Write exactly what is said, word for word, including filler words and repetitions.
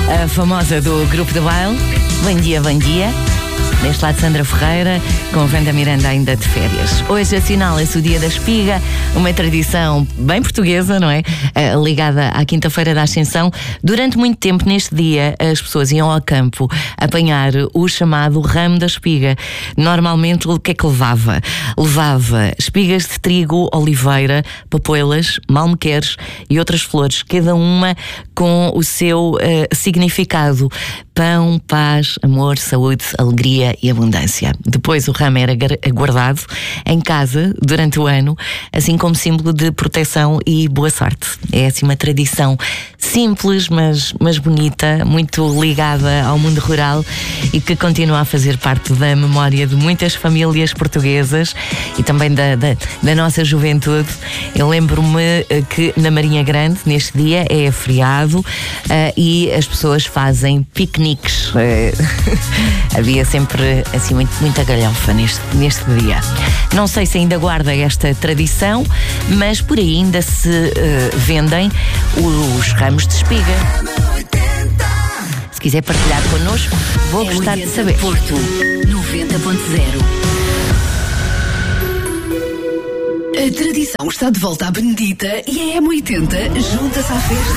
a famosa do Grupo de Baile. Bom dia, bom dia. Deste lado Sandra Ferreira, com Wanda Miranda ainda de férias. Hoje assinala-se o Dia da Espiga, uma tradição bem portuguesa, não é? Uh, ligada à Quinta-feira da Ascensão. Durante muito tempo, neste dia, as pessoas iam ao campo apanhar o chamado ramo da espiga. Normalmente, o que é que levava? Levava espigas de trigo, oliveira, papoilas, malmequeres e outras flores, cada uma com o seu uh, significado. Pão, paz, amor, saúde, alegria e abundância. Depois o ramo era guardado em casa durante o ano, assim como símbolo de proteção e boa sorte. É assim uma tradição simples, mas, mas bonita, muito ligada ao mundo rural e que continua a fazer parte da memória de muitas famílias portuguesas e também da, da, da nossa juventude. Eu lembro-me que na Marinha Grande, neste dia, é feriado uh, e as pessoas fazem piqueniques. Havia sempre assim muito, muita galhofa neste, neste dia. Não sei se ainda guarda esta tradição, mas por aí ainda se uh, vendem os ramos de espiga. Se quiser partilhar connosco, vou é gostar de saber. Porto noventa ponto zero. A tradição está de volta à Benedita e a M oitenta junta-se à festa.